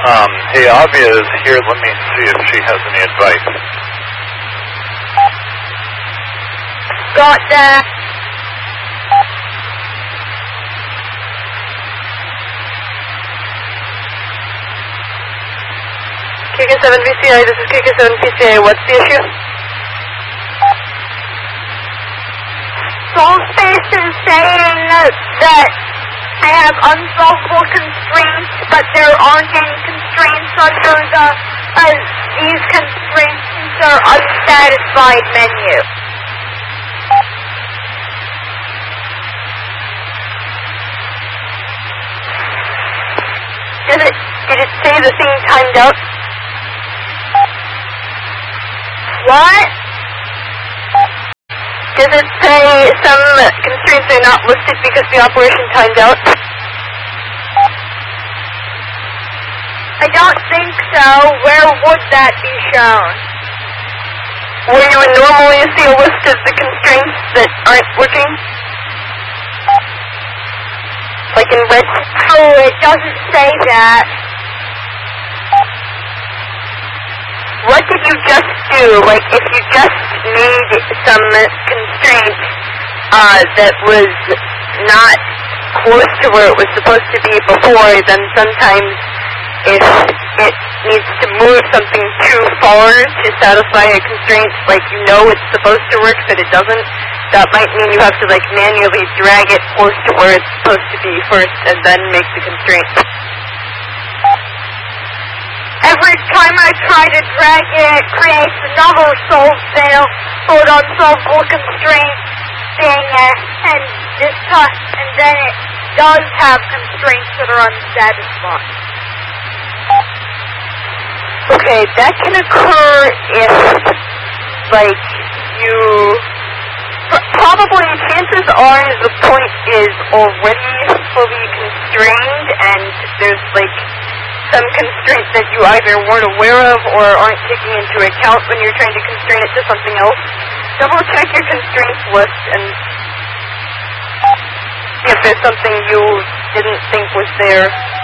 Hey, Avia is here. Let me see if she has any advice. Got that. KK7PCA, this is KK7PCA. What's the issue? Soulspace is saying that I have unsolvable constraints, but there aren't any constraints under these constraints are unsatisfied menu. Did it say the thing timed out? What? Does it say some constraints are not listed because the operation timed out? I don't think so. Where would that be shown? Where you would normally see a list of the constraints that aren't working? Like in red? Oh, it doesn't say that. What did you just do? Like, if you just made some constraint that was not close to where it was supposed to be before, then sometimes if it needs to move something too far to satisfy a constraint, like you know it's supposed to work but it doesn't, that might mean you have to like manually drag it close to where it's supposed to be first and then make the constraint. Every time I try to drag it, it creates another unsolvable constraint thing, and then it does have constraints that are unsatisfied. Okay, that can occur if, like, you... Probably, chances are the point is already fully constrained, and there's, like, some constraint that you either weren't aware of or aren't taking into account when you're trying to constrain it to something else. Double check your constraints list and see if there's something you didn't think was there.